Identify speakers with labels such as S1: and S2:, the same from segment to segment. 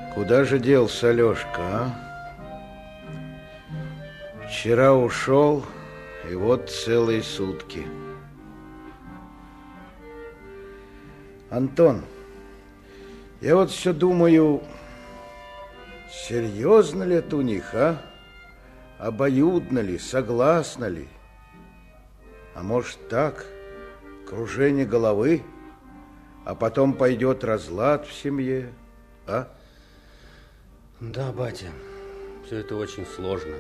S1: Куда же делся Алешка, а? Вчера ушел, и вот целые сутки. Антон, я вот все думаю, серьезно ли это у них, а? Обоюдно ли, согласно ли? А может так, кружение головы, а потом пойдет разлад в семье, а?
S2: Да, батя, все это очень сложно.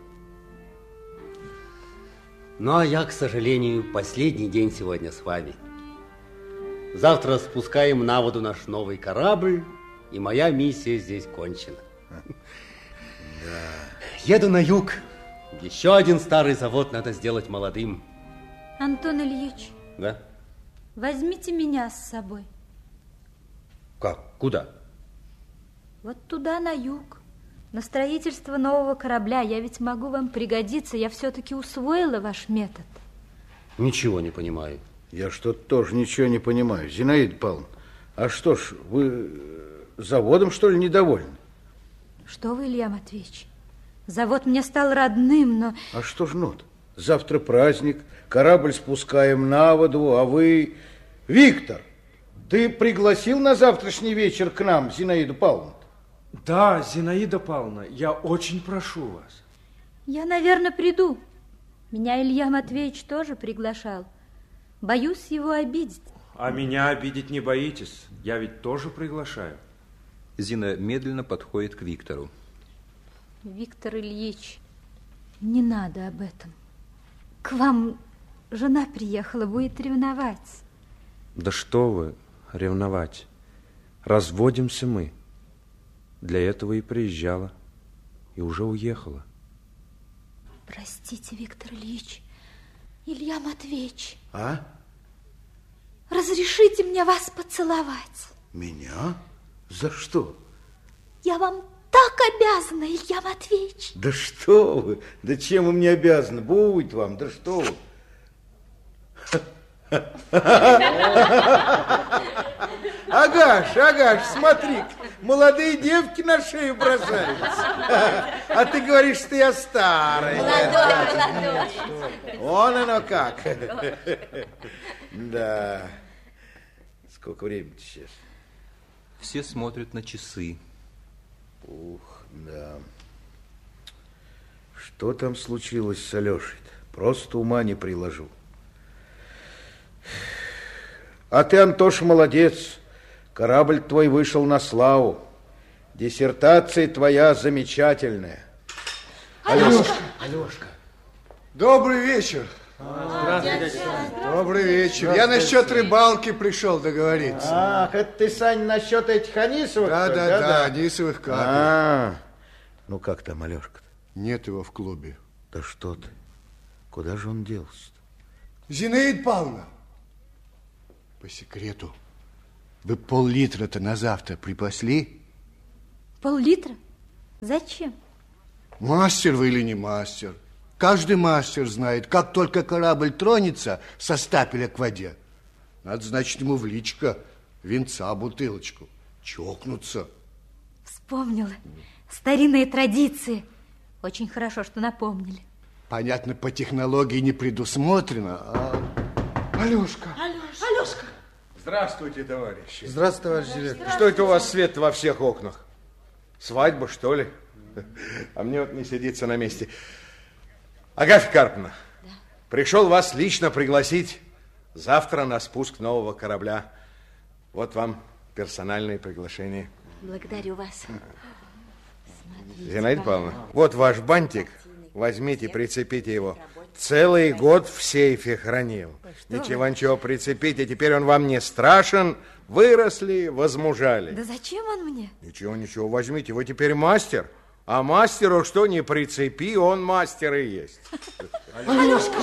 S2: Ну, а я, к сожалению, последний день сегодня с вами. Завтра спускаем на воду наш новый корабль, и моя миссия здесь кончена.
S1: Да.
S2: Еду на юг. Еще один старый завод надо сделать молодым.
S3: Антон Ильич.
S2: Да?
S3: Возьмите меня с собой.
S2: Как? Куда?
S3: Вот туда, на юг. На строительство нового корабля. Я ведь могу вам пригодиться. Я все-таки усвоила ваш метод.
S2: Ничего не понимаю.
S1: Я что-то тоже ничего не понимаю. Зинаида Павловна, а что ж, вы заводом, что ли, недовольны?
S3: Что вы, Илья Матвеевич? Завод мне стал родным, но...
S1: А что ж, ну-то? Завтра праздник, корабль спускаем на воду, а вы... Виктор, ты пригласил на завтрашний вечер к нам Зинаиду Павловну?
S4: Да, Зинаида Павловна, я очень прошу вас.
S3: Я, наверное, приду. Меня Илья Матвеевич тоже приглашал. Боюсь его обидеть.
S4: А меня обидеть не боитесь? Я ведь тоже приглашаю.
S5: Зина медленно подходит к Виктору.
S3: Виктор Ильич, не надо об этом. К вам жена приехала, будет ревновать.
S4: Да что вы, ревновать. Разводимся мы. Для этого и приезжала, и уже уехала.
S3: Простите, Виктор Ильич, Илья Матвеевич.
S1: А?
S3: Разрешите мне вас поцеловать.
S1: Меня? За что?
S3: Я вам так обязана, Илья Матвеевич.
S1: Да что вы, да чем вы мне обязаны? Будет вам, да что вы. Агаш, смотри, молодые девки на шею бросаются. А ты говоришь, что я старая. Молодой. Вон оно как. Да. Сколько времени сейчас?
S5: Все смотрят на часы.
S1: Ух, да. Что там случилось с Алешей-то? Просто ума не приложу. А ты, Антоша, молодец. Корабль твой вышел на славу. Диссертация твоя замечательная.
S6: Алешка. Добрый вечер.
S2: Здравствуйте.
S6: Добрый вечер. Я насчет рыбалки пришел договориться.
S1: Ах, это ты, Сань, насчет этих анисовых?
S6: Да, анисовых капель.
S1: Ну как там Алешка-то?
S6: Нет его в клубе.
S1: Да что ты? Куда же он делся-то?
S6: Зинаида Павловна, по секрету, вы пол-литра-то на завтра припасли?
S3: Пол-литра? Зачем?
S6: Мастер вы или не мастер? Каждый мастер знает, как только корабль тронется со стапеля к воде, надо, значит, ему в личко винца, бутылочку, чокнуться.
S3: Вспомнила. Старинные традиции. Очень хорошо, что напомнили.
S6: Понятно, по технологии не предусмотрено, а... Алешка.
S7: Здравствуйте, товарищи.
S1: Здравствуйте, товарищ директор.
S7: Что это у вас свет во всех окнах? Свадьба, что ли? А мне вот не сидится на месте. Агафья Карповна, пришел вас лично пригласить завтра на спуск нового корабля. Вот вам персональное приглашение.
S3: Благодарю вас.
S7: Зинаида Павловна, вот ваш бантик. Возьмите, прицепите его. Целый год в сейфе хранил. Ничего, прицепите. Теперь он вам не страшен. Выросли, возмужали.
S3: Да зачем он мне?
S7: Ничего, возьмите. Вы теперь мастер. А мастеру что не прицепи, он мастер и есть.
S3: Алешка!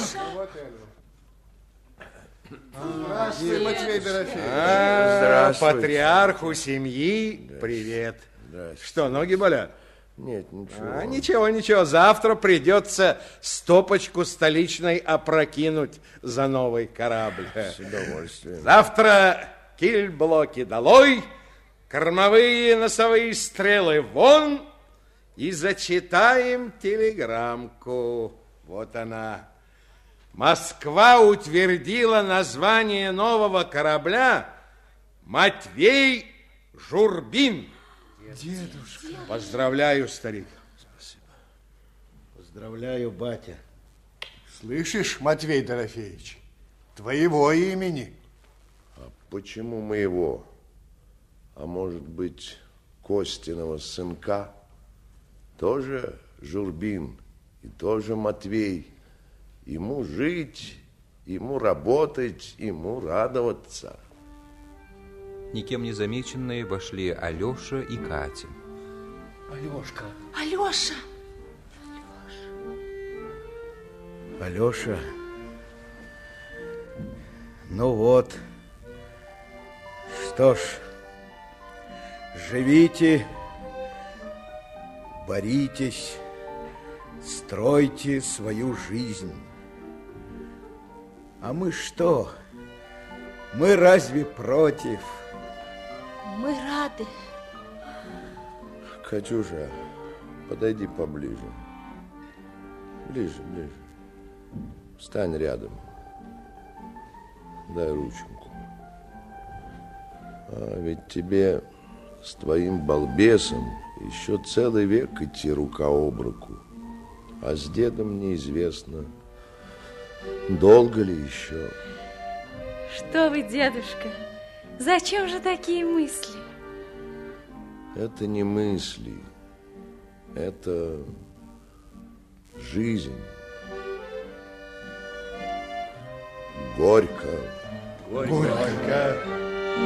S6: Здравствуй, Матвей Дорофеевич.
S7: Здравствуйте. Патриарху семьи привет. Что, ноги болят?
S1: Нет, ничего.
S7: Ничего. Завтра придется стопочку столичной опрокинуть за новый корабль.
S1: С удовольствием.
S7: Завтра кильблоки долой, кормовые носовые стрелы вон и зачитаем телеграммку. Вот она. Москва утвердила название нового корабля Матвей Журбин.
S6: Дедушка.
S7: Поздравляю, старик.
S1: Поздравляю, батя.
S6: Слышишь, Матвей Дорофеевич, твоего имени.
S8: А почему моего? А может быть, Костиного сынка? Тоже Журбин и тоже Матвей. Ему жить, ему работать, ему радоваться.
S5: Никем не замеченные вошли Алеша и Катя.
S2: Алешка.
S9: Алеша!
S1: Алеша, ну вот, что ж, живите, боритесь, стройте свою жизнь. А мы что? Мы разве против?
S3: Мы рады.
S8: Катюша, подойди поближе. Ближе, ближе. Встань рядом. Дай ручку. А ведь тебе с твоим балбесом еще целый век идти рука об руку. А с дедом неизвестно, долго ли еще.
S9: Что вы, дедушка? Зачем же такие мысли?
S8: Это не мысли, это жизнь. Горько.
S6: Горько.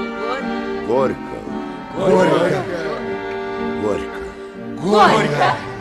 S8: Горько.
S6: Горько.
S8: Горько.
S6: Горько.